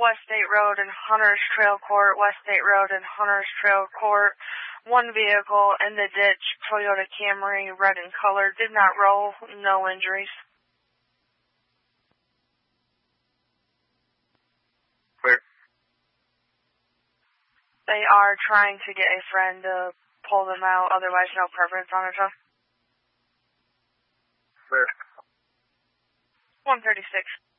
West State Road and Hunters Trail Court, West State Road and Hunters Trail Court. One vehicle in the ditch, Toyota Camry, red in color, did not roll, no injuries. Clear. They are trying to get a friend to pull them out, otherwise no preference on it. Clear. 136.